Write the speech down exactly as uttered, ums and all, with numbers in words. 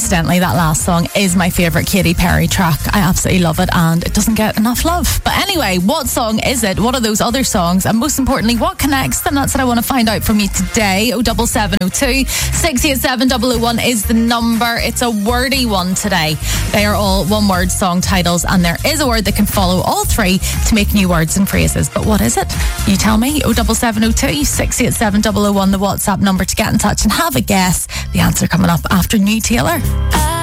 Incidentally, that last song is my favourite Katy Perry track. I absolutely love it, and it doesn't get enough love. But anyway, what song is it? What are those other songs? And most importantly, what connects them? That's what I want to find out from you today. oh seven seven oh two, six eight seven, double oh one is the number. It's a wordy one today. They are all one-word song titles, and there is a word that can follow all three to make new words and phrases. But what is it? You tell me. oh seven seven oh two, six eight seven, double oh one, the WhatsApp number to get in touch and have a guess. The answer coming up after New Taylor.